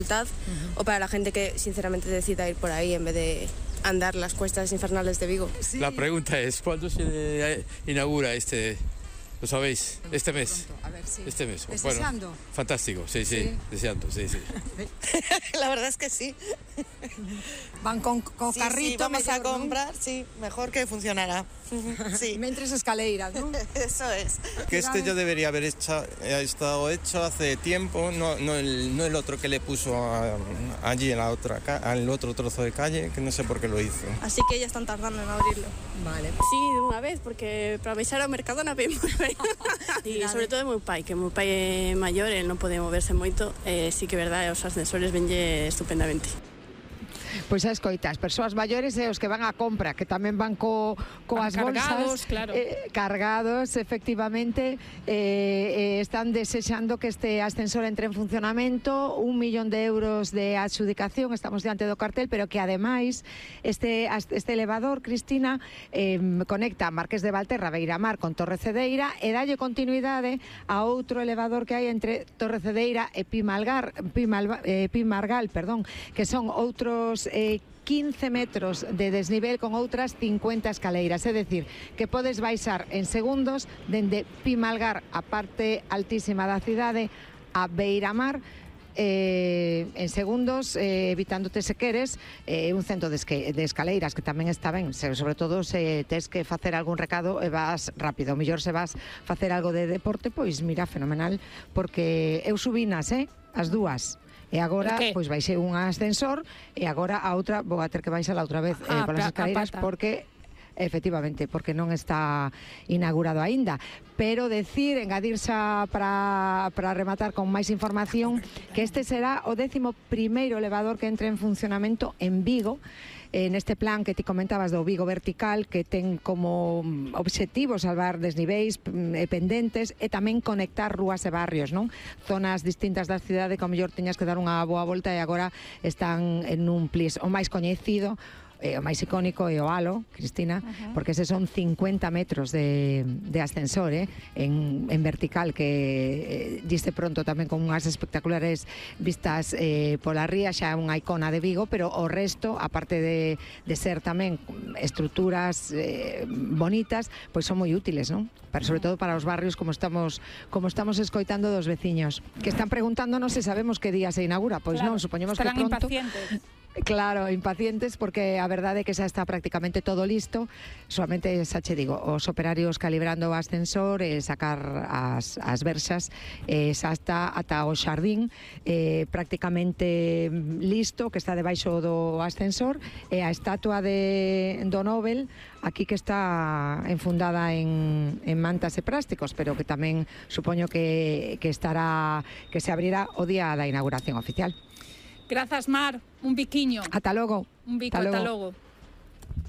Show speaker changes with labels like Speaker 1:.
Speaker 1: o para la gente que sinceramente decida ir por ahí en vez de andar las cuestas infernales de Vigo.
Speaker 2: Sí. La pregunta es, ¿cuándo se inaugura lo sabéis? Este mes.
Speaker 3: A ver, sí.
Speaker 2: Este mes.
Speaker 3: ¿Deseando?
Speaker 2: Bueno, fantástico, sí, deseando, sí.
Speaker 4: La verdad es que sí.
Speaker 3: Van con
Speaker 4: Sí,
Speaker 3: carrito.
Speaker 4: vamos a
Speaker 3: mellor, non?
Speaker 4: comprar, sí, mejor que funcionará. Sí,
Speaker 3: Mentres escaleiras, ¿no?
Speaker 4: eso es.
Speaker 5: Que este ya debería haber estado hecho hace tiempo, no el otro que le puso allí en al otro trozo de calle, que no sé por qué lo hizo.
Speaker 1: Así que ya están tardando en abrirlo.
Speaker 3: Vale.
Speaker 1: Sí, de unha vez, porque para baixar ao Mercadona vem moi ben. E sobre todo é meu pai, que meu pai é maior, ele non pode moverse moito, sí que é verdade, os ascensores venlle estupendamente.
Speaker 3: Pois a escoita, as persoas maiores e os que van á compra, que tamén van coas
Speaker 6: cargados,
Speaker 3: bolsas
Speaker 6: claro.
Speaker 3: Cargados, efectivamente, están desexando que este ascensor entre en funcionamento, 1 millón de euros de adxudicación, estamos diante do cartel, pero que ademais este elevador, Cristina, conecta Marqués de Valterra, Beiramar con Torre Cedeira e dalle continuidade a outro elevador que hai entre Torre Cedeira e Pimargal, que son outros 15 metros de desnivel con outras 50 escaleiras, é dicir, que podes baixar en segundos dende Pimalgar, a parte altísima da cidade, a Beiramar, en segundos, evitándote, se queres, un centro de escaleiras, que tamén está ben, sobre todo se tes que facer algún recado e vas rápido. O mellor se vas facer algo de deporte, pois mira, fenomenal, porque eu subinas, as dúas. E agora, pois baixei un ascensor e agora a outra vou a ter que baixar a outra vez polas escaleiras porque efectivamente, porque non está inaugurado aínda. Pero engadirse para rematar con máis información, que este será o 11º elevador que entre en funcionamento en Vigo, neste plan que ti comentabas do Vigo Vertical, que ten como obxectivo salvar desniveis pendentes e tamén conectar rúas e barrios, non? Zonas distintas da cidade que ao mellor teñas que dar unha boa volta e agora están en un plis. O máis coñecido, o máis icónico é o halo, Cristina, porque eses son 50 metros de ascensor en vertical, que diste pronto tamén con unhas espectaculares vistas pola ría, xa é unha icona de Vigo, pero o resto, aparte de ser tamén estruturas bonitas, pois son moi útiles, non? Pero sobre todo para os barrios, como estamos escoitando dos veciños, que están preguntándonos se sabemos que día se inaugura. Pois non, supoñemos que pronto.
Speaker 6: Estarán impacientes.
Speaker 3: Claro, impacientes, porque a verdade é que xa está prácticamente todo listo. Solamente, xa che digo, os operarios calibrando o ascensor e sacar as verxas, xa está ata o xardín prácticamente listo, que está debaixo do ascensor, e a estatua do Nobel aquí que está enfundada en mantas e plásticos, pero que tamén supoño que se abrirá o día da inauguración oficial.
Speaker 6: Grazas, Mar. Un biquiño.
Speaker 3: Ata logo.
Speaker 6: Un bico, ata logo.